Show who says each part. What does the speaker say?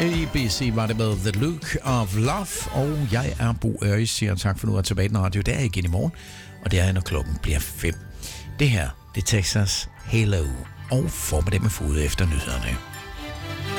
Speaker 1: ABC var det med The Look of Love, og jeg er Bo Øris, siger tak for nu at tilbage i den radio. Det er igen i morgen, og det er, når klokken bliver 5. Det her, det er Texas Halo, og formiddag med fod efter nyhederne.